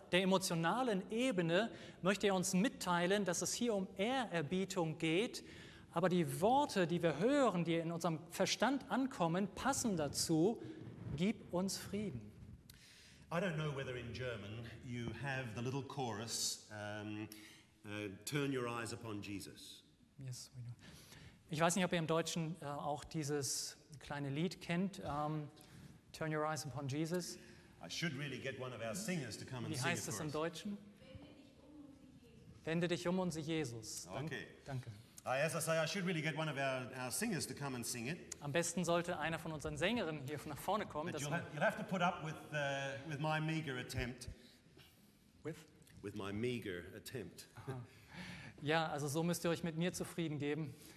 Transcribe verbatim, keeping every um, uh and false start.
der emotionalen Ebene möchte er uns mitteilen, dass es hier um Ehrerbietung geht, aber die Worte, die wir hören, die in unserem Verstand ankommen, passen dazu: Gib uns Frieden. I don't know whether in German you have the little chorus, um, uh, turn your eyes upon Jesus. Yes, we do. Ich weiß nicht, ob ihr im Deutschen äh, auch dieses kleine Lied kennt, um, Turn Your Eyes Upon Jesus. I should really get one of our singers to come and Wie sing it heißt es for im us. Deutschen? Wende dich um und sieh Jesus. Dank, Okay. Danke. Uh, as I say, I should really get one of our, our singers to come and sing it. Am besten sollte einer von unseren Sängerinnen hier nach vorne kommen. But Das you'll, ha- you'll have to put up with, uh, with my meager attempt. with? With my meager attempt. Ja, also so müsst ihr euch mit mir zufrieden geben.